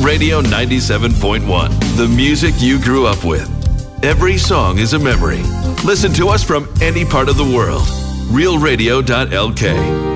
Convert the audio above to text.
Radio 97.1, the music you grew up with. Every song is a memory. Listen to us from any part of the world. realradio.lk.